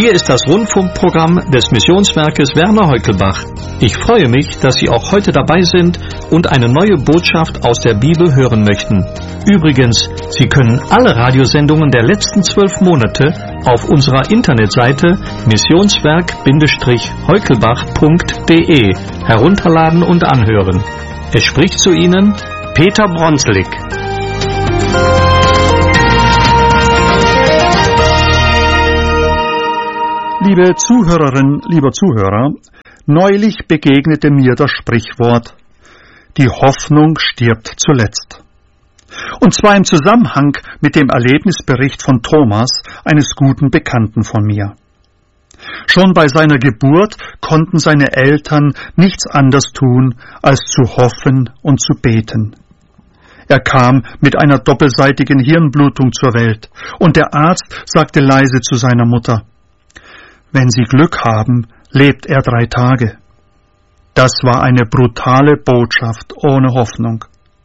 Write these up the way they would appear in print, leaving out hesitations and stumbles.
Hier ist das Rundfunkprogramm des Missionswerkes Werner Heukelbach. Ich freue mich, dass Sie auch heute dabei sind und eine neue Botschaft aus der Bibel hören möchten. Übrigens, Sie können alle Radiosendungen der letzten 12 Monate auf unserer Internetseite missionswerk-heukelbach.de herunterladen und anhören. Es spricht zu Ihnen Peter Bronselig. Liebe Zuhörerinnen, lieber Zuhörer, neulich begegnete mir das Sprichwort: Die Hoffnung stirbt zuletzt. Und zwar im Zusammenhang mit dem Erlebnisbericht von Thomas, eines guten Bekannten von mir. Schon bei seiner Geburt konnten seine Eltern nichts anderes tun, als zu hoffen und zu beten. Er kam mit einer doppelseitigen Hirnblutung zur Welt, und der Arzt sagte leise zu seiner Mutter: Wenn Sie Glück haben, lebt er 3 Tage. Das war eine brutale Botschaft ohne Hoffnung.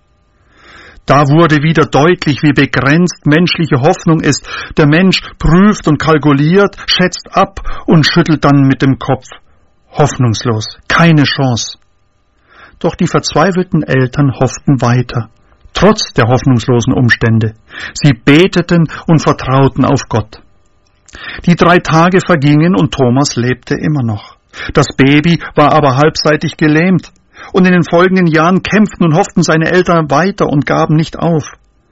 Da wurde wieder deutlich, wie begrenzt menschliche Hoffnung ist. Der Mensch prüft und kalkuliert, schätzt ab und schüttelt dann mit dem Kopf. Hoffnungslos, keine Chance. Doch die verzweifelten Eltern hofften weiter, trotz der hoffnungslosen Umstände. Sie beteten und vertrauten auf Gott. Die 3 Tage vergingen und Thomas lebte immer noch. Das Baby war aber halbseitig gelähmt. Und in den folgenden Jahren kämpften und hofften seine Eltern weiter und gaben nicht auf.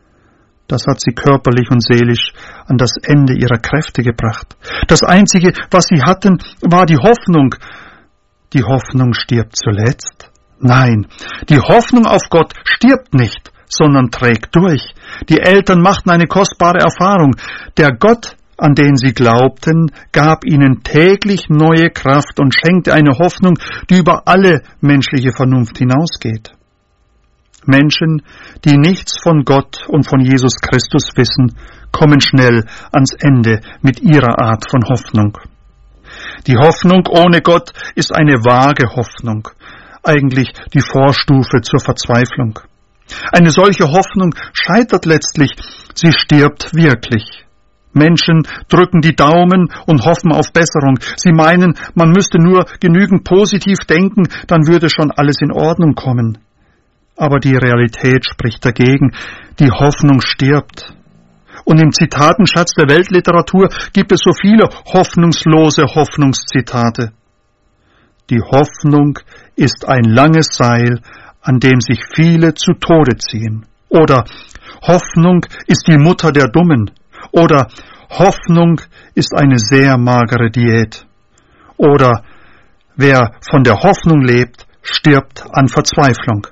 Das hat sie körperlich und seelisch an das Ende ihrer Kräfte gebracht. Das Einzige, was sie hatten, war die Hoffnung. Die Hoffnung stirbt zuletzt? Nein, die Hoffnung auf Gott stirbt nicht, sondern trägt durch. Die Eltern machten eine kostbare Erfahrung. Der Gott, an den sie glaubten, gab ihnen täglich neue Kraft und schenkte eine Hoffnung, die über alle menschliche Vernunft hinausgeht. Menschen, die nichts von Gott und von Jesus Christus wissen, kommen schnell ans Ende mit ihrer Art von Hoffnung. Die Hoffnung ohne Gott ist eine vage Hoffnung, eigentlich die Vorstufe zur Verzweiflung. Eine solche Hoffnung scheitert letztlich, sie stirbt wirklich. Menschen drücken die Daumen und hoffen auf Besserung. Sie meinen, man müsste nur genügend positiv denken, dann würde schon alles in Ordnung kommen. Aber die Realität spricht dagegen. Die Hoffnung stirbt. Und im Zitatenschatz der Weltliteratur gibt es so viele hoffnungslose Hoffnungszitate. Die Hoffnung ist ein langes Seil, an dem sich viele zu Tode ziehen. Oder Hoffnung ist die Mutter der Dummen. Oder Hoffnung ist eine sehr magere Diät. Oder wer von der Hoffnung lebt, stirbt an Verzweiflung.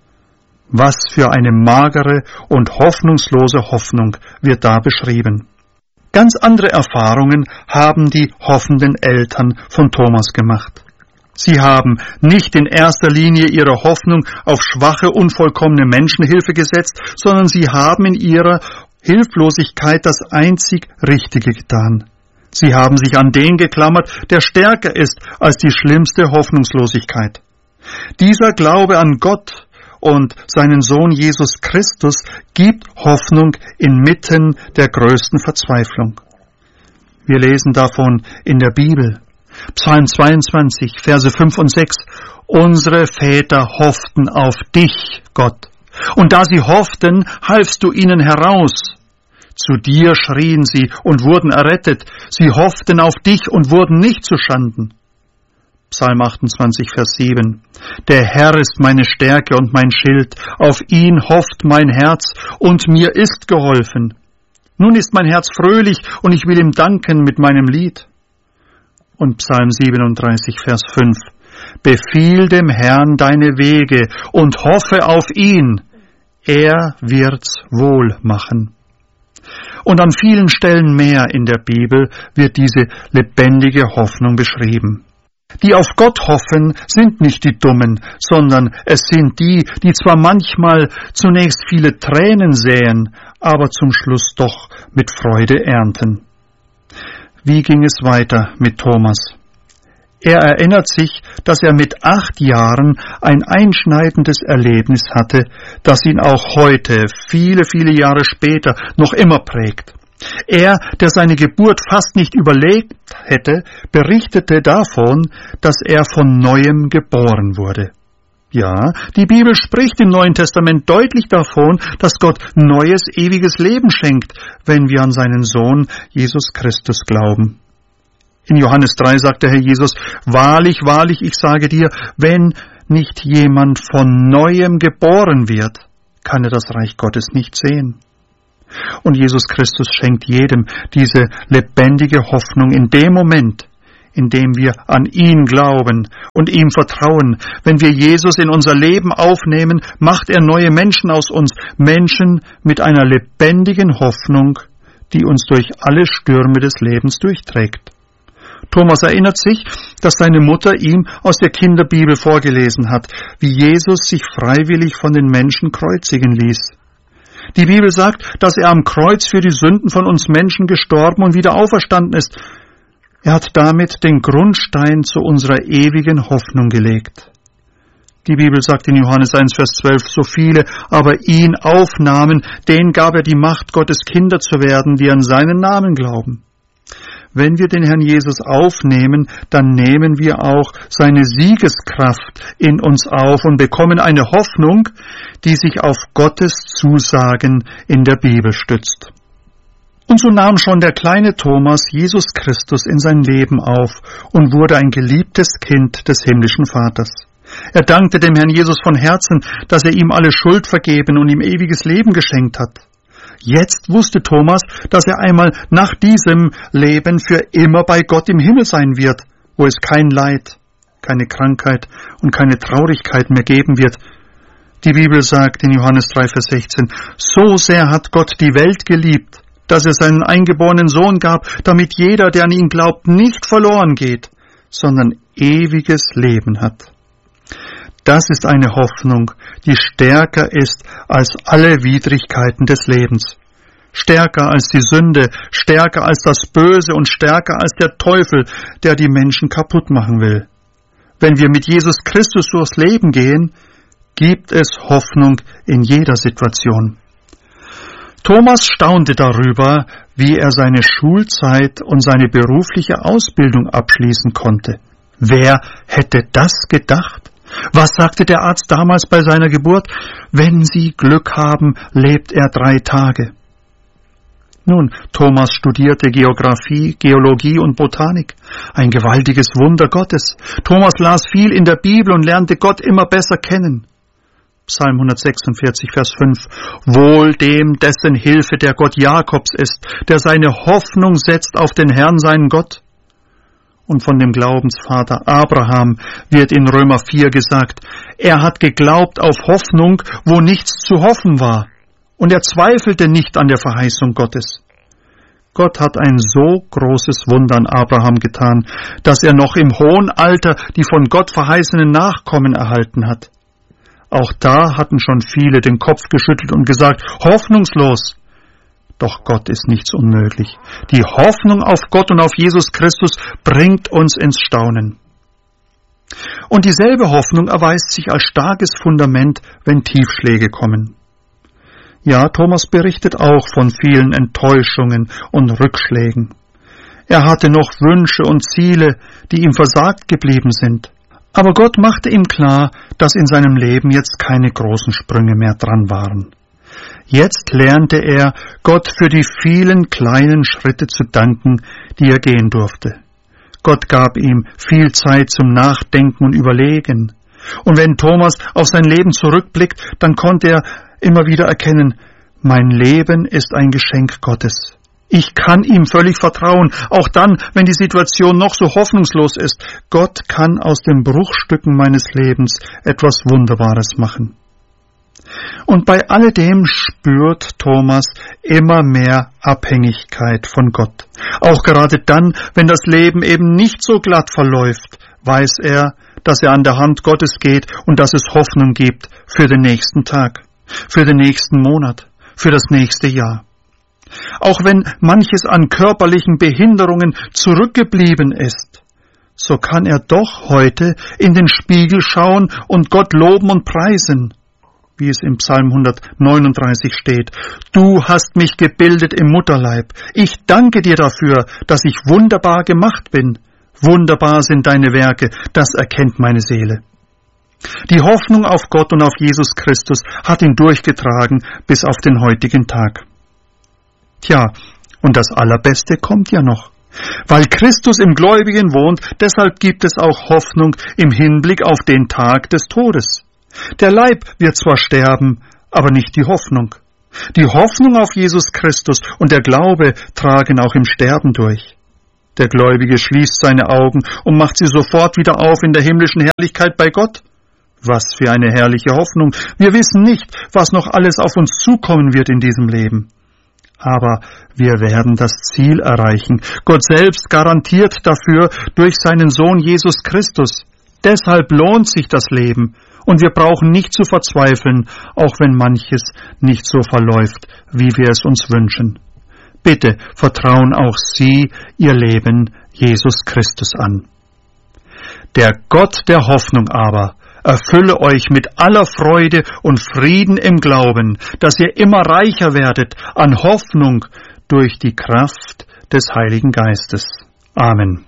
Was für eine magere und hoffnungslose Hoffnung wird da beschrieben. Ganz andere Erfahrungen haben die hoffenden Eltern von Thomas gemacht. Sie haben nicht in erster Linie ihre Hoffnung auf schwache, unvollkommene Menschenhilfe gesetzt, sondern sie haben in ihrer Hilflosigkeit das einzig Richtige getan. Sie haben sich an den geklammert, der stärker ist als die schlimmste Hoffnungslosigkeit. Dieser Glaube an Gott und seinen Sohn Jesus Christus gibt Hoffnung inmitten der größten Verzweiflung. Wir lesen davon in der Bibel. Psalm 22, Verse 5 und 6. Unsere Väter hofften auf dich, Gott. Und da sie hofften, halfst du ihnen heraus. Zu dir schrien sie und wurden errettet. Sie hofften auf dich und wurden nicht zuschanden. Psalm 28, Vers 7. Der Herr ist meine Stärke und mein Schild. Auf ihn hofft mein Herz und mir ist geholfen. Nun ist mein Herz fröhlich und ich will ihm danken mit meinem Lied. Und Psalm 37, Vers 5. Befiehl dem Herrn deine Wege und hoffe auf ihn. Er wird's wohl machen. Und an vielen Stellen mehr in der Bibel wird diese lebendige Hoffnung beschrieben. Die auf Gott hoffen, sind nicht die Dummen, sondern es sind die, die zwar manchmal zunächst viele Tränen säen, aber zum Schluss doch mit Freude ernten. Wie ging es weiter mit Thomas? Er erinnert sich, dass er mit 8 Jahren ein einschneidendes Erlebnis hatte, das ihn auch heute, viele, viele Jahre später, noch immer prägt. Er, der seine Geburt fast nicht überlebt hätte, berichtete davon, dass er von Neuem geboren wurde. Ja, die Bibel spricht im Neuen Testament deutlich davon, dass Gott neues, ewiges Leben schenkt, wenn wir an seinen Sohn Jesus Christus glauben. In Johannes 3 sagt der Herr Jesus, wahrlich, wahrlich, ich sage dir, wenn nicht jemand von Neuem geboren wird, kann er das Reich Gottes nicht sehen. Und Jesus Christus schenkt jedem diese lebendige Hoffnung in dem Moment, in dem wir an ihn glauben und ihm vertrauen. Wenn wir Jesus in unser Leben aufnehmen, macht er neue Menschen aus uns, Menschen mit einer lebendigen Hoffnung, die uns durch alle Stürme des Lebens durchträgt. Thomas erinnert sich, dass seine Mutter ihm aus der Kinderbibel vorgelesen hat, wie Jesus sich freiwillig von den Menschen kreuzigen ließ. Die Bibel sagt, dass er am Kreuz für die Sünden von uns Menschen gestorben und wieder auferstanden ist. Er hat damit den Grundstein zu unserer ewigen Hoffnung gelegt. Die Bibel sagt in Johannes 1, Vers 12, so viele aber ihn aufnahmen, denen gab er die Macht, Gottes Kinder zu werden, die an seinen Namen glauben. Wenn wir den Herrn Jesus aufnehmen, dann nehmen wir auch seine Siegeskraft in uns auf und bekommen eine Hoffnung, die sich auf Gottes Zusagen in der Bibel stützt. Und so nahm schon der kleine Thomas Jesus Christus in sein Leben auf und wurde ein geliebtes Kind des himmlischen Vaters. Er dankte dem Herrn Jesus von Herzen, dass er ihm alle Schuld vergeben und ihm ewiges Leben geschenkt hat. Jetzt wusste Thomas, dass er einmal nach diesem Leben für immer bei Gott im Himmel sein wird, wo es kein Leid, keine Krankheit und keine Traurigkeit mehr geben wird. Die Bibel sagt in Johannes 3, Vers 16, so sehr hat Gott die Welt geliebt, dass er seinen eingeborenen Sohn gab, damit jeder, der an ihn glaubt, nicht verloren geht, sondern ewiges Leben hat. Das ist eine Hoffnung, die stärker ist als alle Widrigkeiten des Lebens. Stärker als die Sünde, stärker als das Böse und stärker als der Teufel, der die Menschen kaputt machen will. Wenn wir mit Jesus Christus durchs Leben gehen, gibt es Hoffnung in jeder Situation. Thomas staunte darüber, wie er seine Schulzeit und seine berufliche Ausbildung abschließen konnte. Wer hätte das gedacht? Was sagte der Arzt damals bei seiner Geburt? Wenn Sie Glück haben, lebt er 3 Tage. Nun, Thomas studierte Geographie, Geologie und Botanik. Ein gewaltiges Wunder Gottes. Thomas las viel in der Bibel und lernte Gott immer besser kennen. Psalm 146, Vers 5. Wohl dem, dessen Hilfe der Gott Jakobs ist, der seine Hoffnung setzt auf den Herrn, seinen Gott. Und von dem Glaubensvater Abraham wird in Römer 4 gesagt, er hat geglaubt auf Hoffnung, wo nichts zu hoffen war. Und er zweifelte nicht an der Verheißung Gottes. Gott hat ein so großes Wunder an Abraham getan, dass er noch im hohen Alter die von Gott verheißenen Nachkommen erhalten hat. Auch da hatten schon viele den Kopf geschüttelt und gesagt, hoffnungslos. Doch Gott ist nichts unmöglich. Die Hoffnung auf Gott und auf Jesus Christus bringt uns ins Staunen. Und dieselbe Hoffnung erweist sich als starkes Fundament, wenn Tiefschläge kommen. Ja, Thomas berichtet auch von vielen Enttäuschungen und Rückschlägen. Er hatte noch Wünsche und Ziele, die ihm versagt geblieben sind. Aber Gott machte ihm klar, dass in seinem Leben jetzt keine großen Sprünge mehr dran waren. Jetzt lernte er, Gott für die vielen kleinen Schritte zu danken, die er gehen durfte. Gott gab ihm viel Zeit zum Nachdenken und Überlegen. Und wenn Thomas auf sein Leben zurückblickt, dann konnte er immer wieder erkennen, mein Leben ist ein Geschenk Gottes. Ich kann ihm völlig vertrauen, auch dann, wenn die Situation noch so hoffnungslos ist. Gott kann aus den Bruchstücken meines Lebens etwas Wunderbares machen. Und bei alledem spürt Thomas immer mehr Abhängigkeit von Gott. Auch gerade dann, wenn das Leben eben nicht so glatt verläuft, weiß er, dass er an der Hand Gottes geht und dass es Hoffnung gibt für den nächsten Tag, für den nächsten Monat, für das nächste Jahr. Auch wenn manches an körperlichen Behinderungen zurückgeblieben ist, so kann er doch heute in den Spiegel schauen und Gott loben und preisen. wie es im Psalm 139 steht. Du hast mich gebildet im Mutterleib. Ich danke dir dafür, dass ich wunderbar gemacht bin. Wunderbar sind deine Werke, das erkennt meine Seele. Die Hoffnung auf Gott und auf Jesus Christus hat ihn durchgetragen bis auf den heutigen Tag. Tja, und das Allerbeste kommt ja noch. Weil Christus im Gläubigen wohnt, deshalb gibt es auch Hoffnung im Hinblick auf den Tag des Todes. Der Leib wird zwar sterben, aber nicht die Hoffnung. Die Hoffnung auf Jesus Christus und der Glaube tragen auch im Sterben durch. Der Gläubige schließt seine Augen und macht sie sofort wieder auf in der himmlischen Herrlichkeit bei Gott. Was für eine herrliche Hoffnung! Wir wissen nicht, was noch alles auf uns zukommen wird in diesem Leben. Aber wir werden das Ziel erreichen. Gott selbst garantiert dafür durch seinen Sohn Jesus Christus. Deshalb lohnt sich das Leben. Und wir brauchen nicht zu verzweifeln, auch wenn manches nicht so verläuft, wie wir es uns wünschen. Bitte vertrauen auch Sie Ihr Leben Jesus Christus an. Der Gott der Hoffnung aber erfülle euch mit aller Freude und Frieden im Glauben, dass ihr immer reicher werdet an Hoffnung durch die Kraft des Heiligen Geistes. Amen.